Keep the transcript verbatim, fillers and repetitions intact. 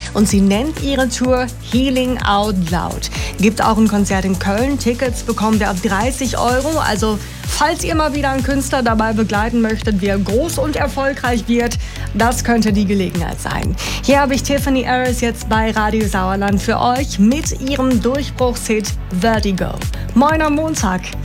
und sie nennt ihre Tour Healing Out Loud. Gibt auch ein Konzert in Köln. Tickets bekommt ihr ab dreißig Euro. Also falls ihr mal wieder einen Künstler dabei begleiten möchtet, wie er groß und erfolgreich wird, das könnte die Gelegenheit sein. Hier habe ich Tiffany Harris jetzt bei Radio Sauerland für euch mit ihrem Durchbruchshit Vertigo. Moin am Montag.